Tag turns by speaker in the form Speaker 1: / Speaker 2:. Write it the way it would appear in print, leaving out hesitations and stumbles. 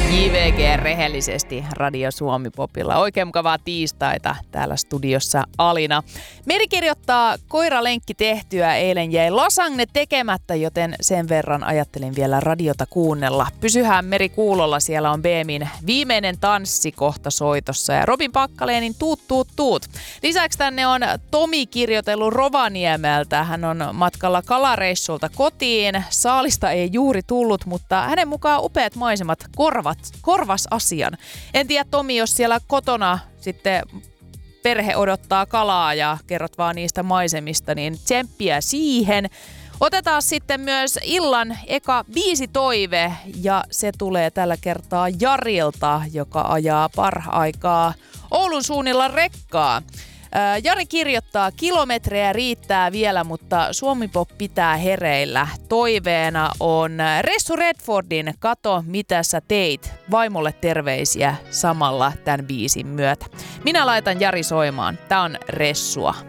Speaker 1: JVG rehellisesti Radio Suomi Popilla. Oikein mukavaa tiistaita täällä studiossa Alina. Meri kirjoittaa, koiralenkki tehtyä, eilen jäi lasagne tekemättä, joten sen verran ajattelin vielä radiota kuunnella. Pysyhän Meri kuulolla, siellä on BMin viimeinen tanssi kohta soitossa ja Robin Pakkaleenin tuut. Lisäksi tänne on Tomi kirjoitellut Rovaniemeltä. Hän on matkalla kalareissulta kotiin. Saalista ei juuri tullut, mutta hänen mukaan upeat maisemat korvas asian. En tiedä Tomi, jos siellä kotona sitten perhe odottaa kalaa ja kerrot vaan niistä maisemista, niin tsemppiä siihen. Otetaan sitten myös illan eka biisitoive ja se tulee tällä kertaa Jarilta, joka ajaa paraikaa Oulun suunnilla rekkaa. Jari kirjoittaa, kilometrejä riittää vielä, mutta Suomi-pop pitää hereillä. Toiveena on Ressu Redfordin Kato mitä sä teit. Vaimolle terveisiä samalla tämän biisin myötä. Minä laitan Jari soimaan. Tää on Ressua.